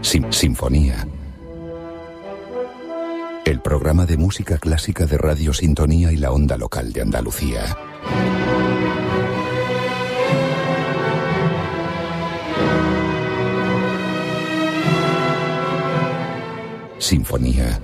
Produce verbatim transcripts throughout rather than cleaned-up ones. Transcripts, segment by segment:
Sin- Sinfonía. El programa de música clásica de Radio Sintonía y la Onda Local de Andalucía. Sinfonía.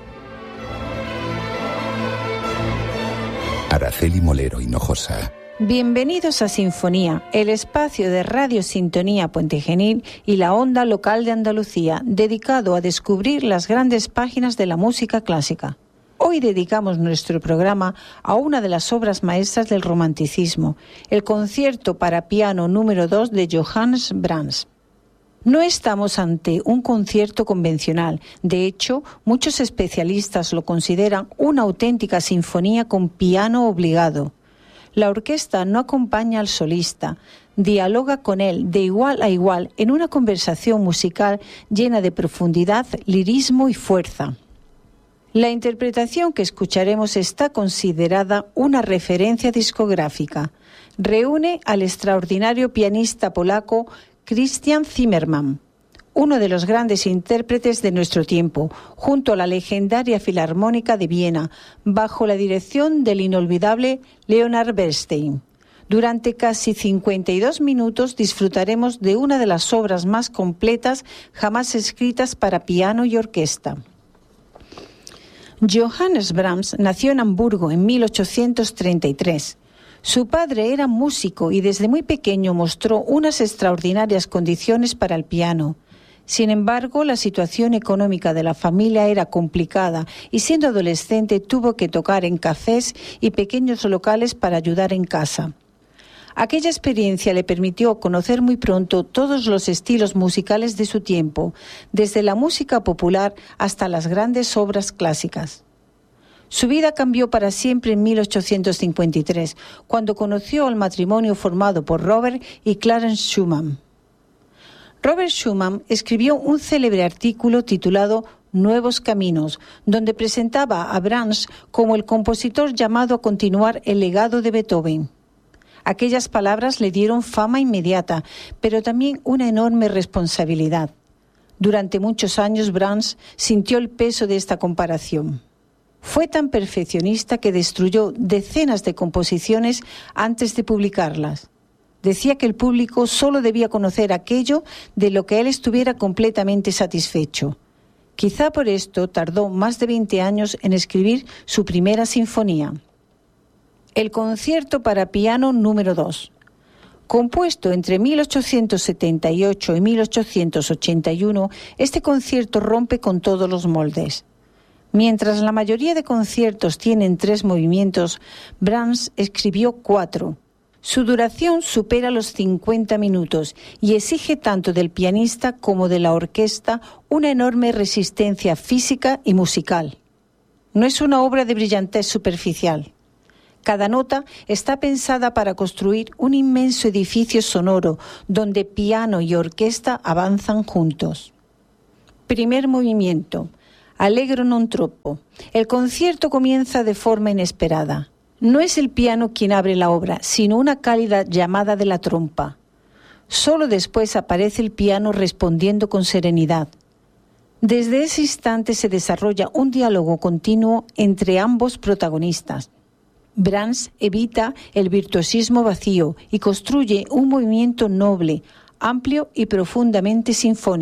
Araceli Molero Hinojosa. Bienvenidos a Sinfonía, el espacio de Radio Sintonía Puente Genil y la Onda Local de Andalucía, dedicado a descubrir las grandes páginas de la música clásica. Hoy dedicamos nuestro programa a una de las obras maestras del romanticismo, el concierto para piano número dos de Johannes Brahms. No estamos ante un concierto convencional. De hecho, muchos especialistas lo consideran una auténtica sinfonía con piano obligado. La orquesta no acompaña al solista, dialoga con él de igual a igual en una conversación musical llena de profundidad, lirismo y fuerza. La interpretación que escucharemos está considerada una referencia discográfica. Reúne al extraordinario pianista polaco Christian Zimmermann, uno de los grandes intérpretes de nuestro tiempo, junto a la legendaria Filarmónica de Viena, bajo la dirección del inolvidable Leonard Bernstein. Durante casi cincuenta y dos minutos disfrutaremos de una de las obras más completas jamás escritas para piano y orquesta. Johannes Brahms nació en Hamburgo en mil ochocientos treinta y tres. Su padre era músico y desde muy pequeño mostró unas extraordinarias condiciones para el piano. Sin embargo, la situación económica de la familia era complicada y siendo adolescente tuvo que tocar en cafés y pequeños locales para ayudar en casa. Aquella experiencia le permitió conocer muy pronto todos los estilos musicales de su tiempo, desde la música popular hasta las grandes obras clásicas. Su vida cambió para siempre en mil ochocientos cincuenta y tres, cuando conoció al matrimonio formado por Robert y Clarence Schumann. Robert Schumann escribió un célebre artículo titulado Nuevos Caminos, donde presentaba a Brahms como el compositor llamado a continuar el legado de Beethoven. Aquellas palabras le dieron fama inmediata, pero también una enorme responsabilidad. Durante muchos años Brahms sintió el peso de esta comparación. Fue tan perfeccionista que destruyó decenas de composiciones antes de publicarlas. Decía que el público solo debía conocer aquello de lo que él estuviera completamente satisfecho. Quizá por esto tardó más de veinte años en escribir su primera sinfonía. El concierto para piano número dos. Compuesto entre mil ochocientos setenta y ocho y mil ochocientos ochenta y uno, este concierto rompe con todos los moldes. Mientras la mayoría de conciertos tienen tres movimientos, Brahms escribió cuatro. Su duración supera los cincuenta minutos y exige tanto del pianista como de la orquesta una enorme resistencia física y musical. No es una obra de brillantez superficial. Cada nota está pensada para construir un inmenso edificio sonoro donde piano y orquesta avanzan juntos. Primer movimiento. Allegro non troppo. El concierto comienza de forma inesperada. No es el piano quien abre la obra, sino una cálida llamada de la trompa. Solo después aparece el piano respondiendo con serenidad. Desde ese instante se desarrolla un diálogo continuo entre ambos protagonistas. Brahms evita el virtuosismo vacío y construye un movimiento noble, amplio y profundamente sinfónico.